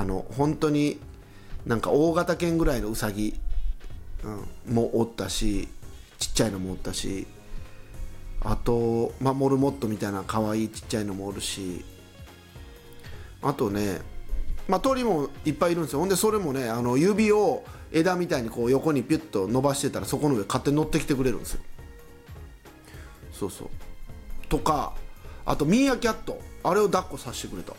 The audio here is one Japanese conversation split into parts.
本当になんか大型犬ぐらいのウサギ、もおったし、ちっちゃいのもおったし、あと、モルモットみたいな可愛いちっちゃいのもおるし、あとね、鳥もいっぱいいるんですよ。ほんでそれもね、指を枝みたいにこう横にピュッと伸ばしてたらそこの上勝手に乗ってきてくれるんですよ。そうそう。とか、あとミーアキャット、あれを抱っこさせてくれた。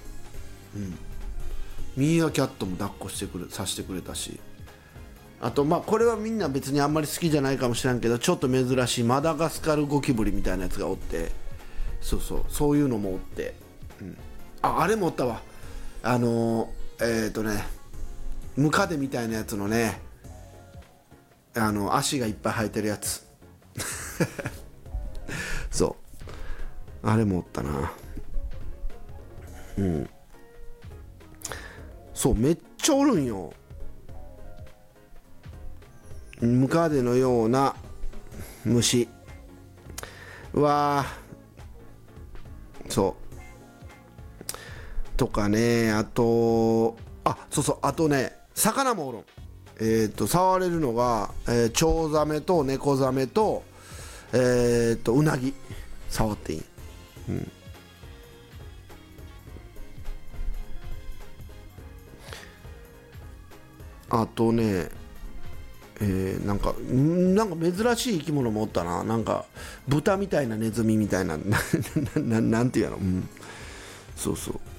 ミーアキャットも抱っこさせてくれたし、あとこれはみんな別にあんまり好きじゃないかもしれんけど、ちょっと珍しいマダガスカルゴキブリみたいなやつがおって、そういうのもおって、あれもおったわ。ムカデみたいなやつのね、足がいっぱい生えてるやつそうあれもおったな。そうめっちゃおるんよ。ムカデのような虫とかね。あとあとね、魚もおるん。触れるのが、チョウザメとネコザメとウナギ触っていい。あとね、なんか珍しい生き物もおったな。なんか豚みたいなネズミみたいななんていうの、そう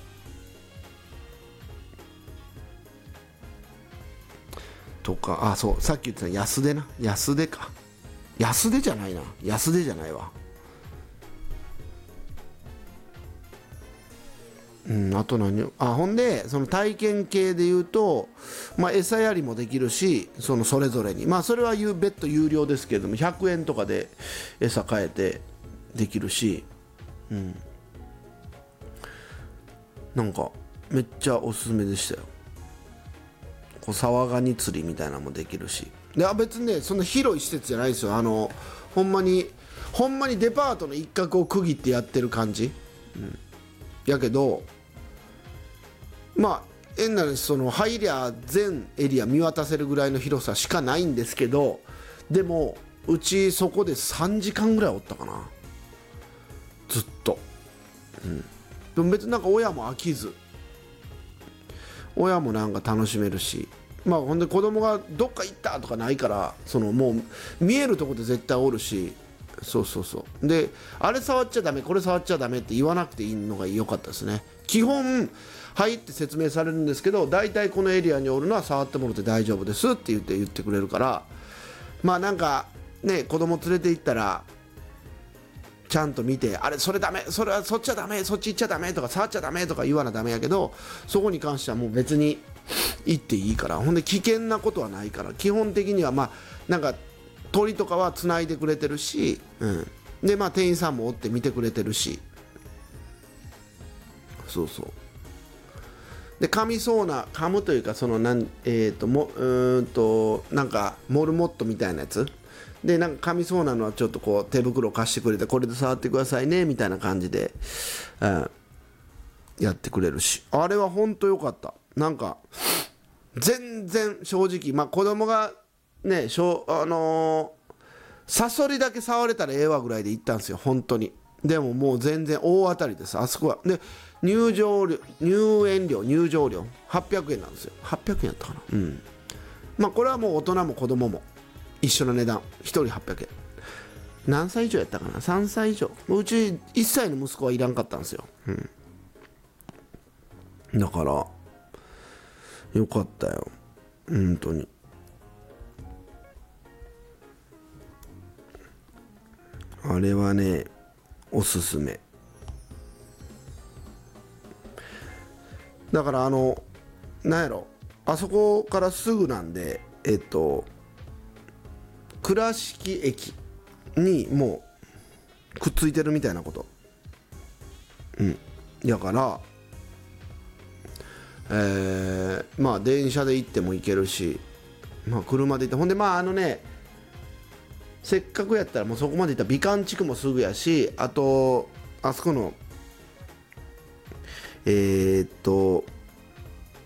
とか、さっき言ってたヤスデな。ヤスデじゃないわ。あとほんでその体験系で言うと、餌やりもできるし、それぞれにそれは別途有料ですけれども、100円とかで餌変えてできるし、なんかめっちゃおすすめでしたよ。サワガニ釣りみたいなのもできるし、で別にねそんな広い施設じゃないですよ。ほんまにデパートの一角を区切ってやってる感じ、やけど変な話、入りゃ全エリア見渡せるぐらいの広さしかないんですけど、でもうちそこで3時間ぐらいおったかな、ずっと。でも別になんか親も飽きず、親もなんか楽しめるし、ほんで子供がどっか行ったとかないから、もう見えるとこで絶対おるし、であれ触っちゃダメこれ触っちゃダメって言わなくていいのが良かったですね。基本入って説明されるんですけど、大体このエリアにおるのは触ってもらって大丈夫ですって言ってくれるから、なんかね、子供連れて行ったらちゃんと見て、あれそれダメ、それはそっちはダメ、そっち行っちゃダメとか触っちゃダメとか言わなダメやけど、そこに関してはもう別に行っていいから。ほんで危険なことはないから、基本的にはなんか鳥とかはつないでくれてるし、で店員さんもおって見てくれてるし、で噛むというか、なんかモルモットみたいなやつで、なんか噛みそうなのはちょっとこう手袋を貸してくれて、これで触ってくださいねみたいな感じで、やってくれるし、あれは本当良かった。なんか全然正直、子供がね、サソリだけ触れたらええわぐらいで行ったんですよ、本当に。でももう全然大当たりです、あそこは。で入場料800円なんですよ。800円やったかな。これはもう大人も子供も一緒の値段、1人800円。何歳以上やったかな、3歳以上。うち1歳の息子はいらんかったんですよ。だからよかったよ、本当に。あれはねおすすめだから、なんやろ、あそこからすぐなんで、倉敷駅にもうくっついてるみたいなこと。だから電車で行っても行けるし、車で行って、ほんでせっかくやったらもうそこまで行ったら美観地区もすぐやし、あとあそこの